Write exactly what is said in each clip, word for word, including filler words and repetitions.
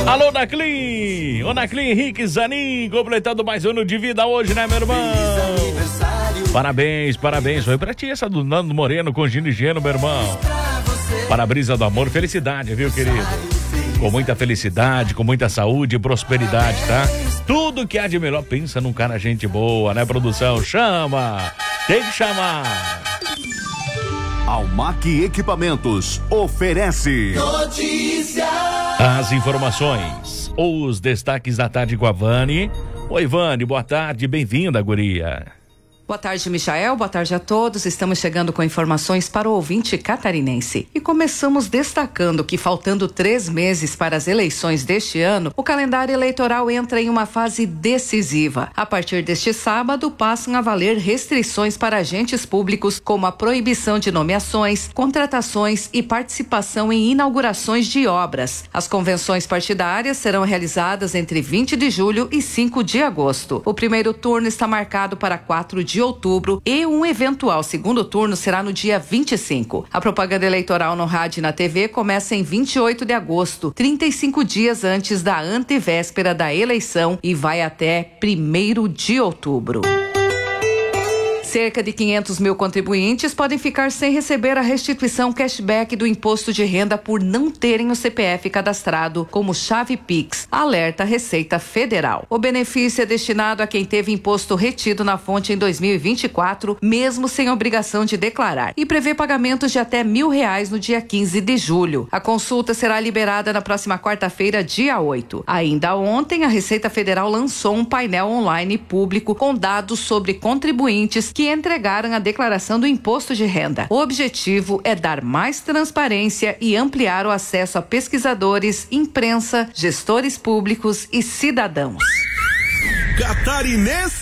Alô, Naclin! Ô, Naclin, Henrique Zanin, completando mais um ano de vida hoje, né, meu irmão? Parabéns, parabéns. Foi pra ti essa do Nando Moreno com Gino e Geno, meu irmão. Para a brisa do amor, felicidade, viu, querido? Com muita felicidade, com muita saúde e prosperidade, tá? Tudo que há de melhor. Pensa num cara gente boa, né, produção? Chama! Tem que chamar! Almac Equipamentos oferece notícia. As informações, os destaques da tarde com a Vani. Oi, Vani, boa tarde, bem-vinda, guria. Boa tarde, Michael. Boa tarde a todos. Estamos chegando com informações para o ouvinte catarinense. E começamos destacando que, faltando três meses para as eleições deste ano, o calendário eleitoral entra em uma fase decisiva. A partir deste sábado, passam a valer restrições para agentes públicos, como a proibição de nomeações, contratações e participação em inaugurações de obras. As convenções partidárias serão realizadas entre vinte de julho e cinco de agosto. O primeiro turno está marcado para quatro de outubro e um eventual segundo turno será no dia vinte e cinco. A propaganda eleitoral no rádio e na T V começa em vinte e oito de agosto, trinta e cinco dias antes da antevéspera da eleição, e vai até primeiro de outubro. Cerca de quinhentos mil contribuintes podem ficar sem receber a restituição cashback do imposto de renda por não terem o C P F cadastrado como chave Pix, alerta Receita Federal. O benefício é destinado a quem teve imposto retido na fonte em dois mil e vinte e quatro, mesmo sem obrigação de declarar, e prevê pagamentos de até mil reais no dia quinze de julho. A consulta será liberada na próxima quarta-feira, dia oito. Ainda ontem, a Receita Federal lançou um painel online público com dados sobre contribuintes que entregaram a declaração do imposto de renda. O objetivo é dar mais transparência e ampliar o acesso a pesquisadores, imprensa, gestores públicos e cidadãos. Catarinense.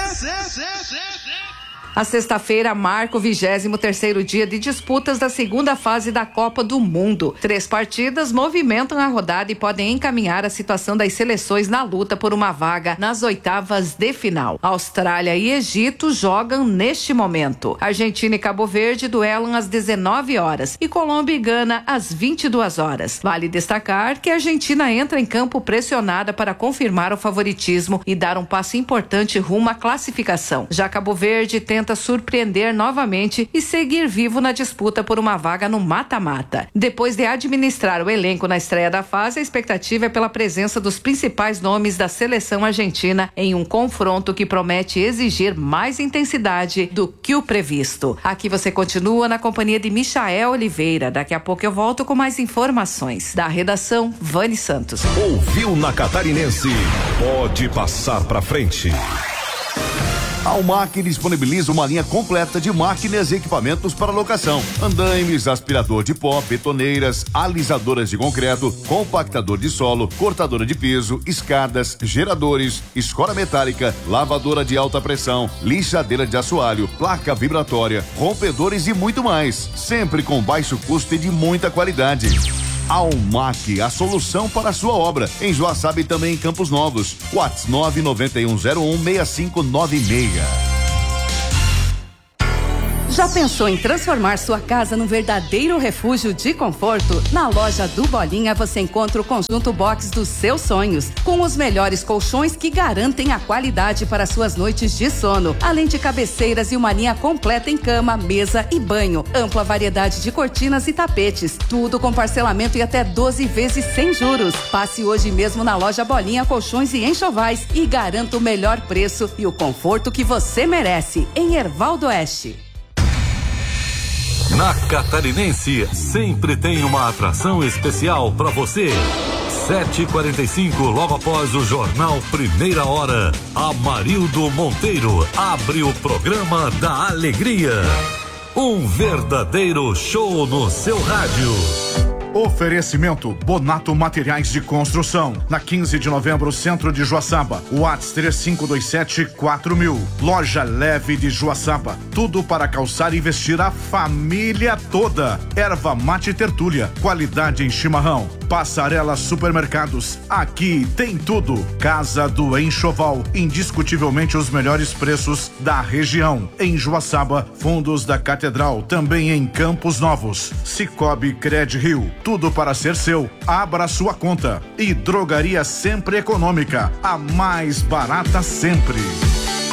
A sexta-feira marca o vigésimo terceiro dia de disputas da segunda fase da Copa do Mundo. Três partidas movimentam a rodada e podem encaminhar a situação das seleções na luta por uma vaga nas oitavas de final. Austrália e Egito jogam neste momento. Argentina e Cabo Verde duelam às dezenove horas e Colômbia e Gana às vinte e duas horas. Vale destacar que a Argentina entra em campo pressionada para confirmar o favoritismo e dar um passo importante rumo à classificação. Já Cabo Verde tenta tenta surpreender novamente e seguir vivo na disputa por uma vaga no mata-mata. Depois de administrar o elenco na estreia da fase, a expectativa é pela presença dos principais nomes da seleção argentina em um confronto que promete exigir mais intensidade do que o previsto. Aqui você continua na companhia de Michael Oliveira. Daqui a pouco eu volto com mais informações. Da redação, Vani Santos. Ouviu na Catarinense? Pode passar pra frente. A Almac disponibiliza uma linha completa de máquinas e equipamentos para locação: andaimes, aspirador de pó, betoneiras, alisadoras de concreto, compactador de solo, cortadora de piso, escadas, geradores, escora metálica, lavadora de alta pressão, lixadeira de assoalho, placa vibratória, rompedores e muito mais, sempre com baixo custo e de muita qualidade. Almac, a solução para a sua obra, em Joaçaba e também em Campos Novos. WhatsApp nove nove um zero um seis cinco nove seis. Já pensou em transformar sua casa num verdadeiro refúgio de conforto? Na loja do Bolinha você encontra o conjunto box dos seus sonhos, com os melhores colchões que garantem a qualidade para suas noites de sono, além de cabeceiras e uma linha completa em cama, mesa e banho, ampla variedade de cortinas e tapetes, tudo com parcelamento e até doze vezes sem juros. Passe hoje mesmo na loja Bolinha Colchões e Enxovais e garanta o melhor preço e o conforto que você merece, em Erval do Oeste. Na Catarinense, sempre tem uma atração especial para você. sete e quarenta e cinco, logo após o jornal Primeira Hora, Amarildo Monteiro abre o programa da alegria. Um verdadeiro show no seu rádio. Oferecimento Bonato Materiais de Construção, na quinze de novembro, centro de Joaçaba. WhatsApp três cinco dois sete quatro mil. Loja Leve de Joaçaba, tudo para calçar e vestir a família toda. Erva Mate Tertúlia, qualidade em chimarrão. Passarela Supermercados, aqui tem tudo. Casa do Enxoval, indiscutivelmente os melhores preços da região. Em Joaçaba, fundos da Catedral, também em Campos Novos. Cicobi Cred Rio, tudo para ser seu. Abra sua conta. E Drogaria Sempre Econômica, a mais barata sempre.